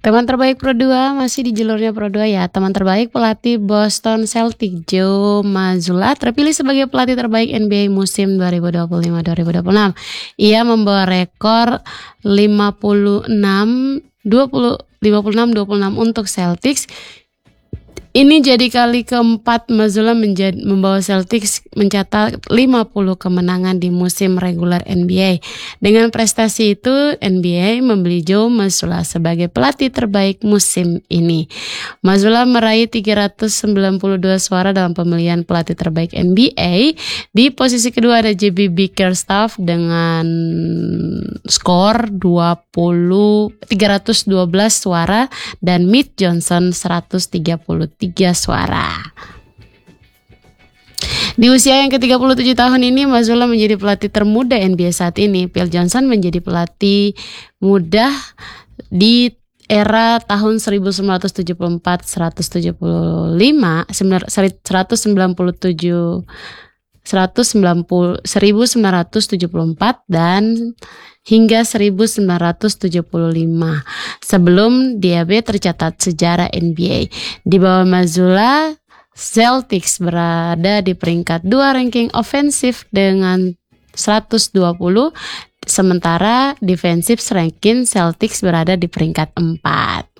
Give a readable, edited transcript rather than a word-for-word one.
Teman terbaik Pro 2 masih di jalurnya Pro 2 ya. Teman terbaik pelatih Boston Celtics Joe Mazzulla terpilih sebagai pelatih terbaik NBA musim 2025-2026. Ia membawa rekor 56-26 untuk Celtics. Ini jadi kali keempat Mazzulla membawa Celtics mencatat 50 kemenangan di musim reguler NBA. Dengan prestasi itu, NBA membeli Joe Mazzulla sebagai pelatih terbaik musim ini. Mazzulla meraih 392 suara dalam pemilihan pelatih terbaik NBA. Di posisi kedua ada JB Bickerstaff dengan skor 312 suara dan Mitch Johnson 133 suara. Di usia yang ke-37 tahun ini, Mazzulla menjadi pelatih termuda NBA saat ini. Phil Johnson menjadi pelatih muda di era tahun 1974, 1997, 1974 dan hingga 1975 sebelum dia tercatat sejarah NBA. Di bawah Mazzulla, Celtics berada di peringkat 2 ranking ofensif dengan 120, sementara defensif ranking Celtics berada di peringkat 4.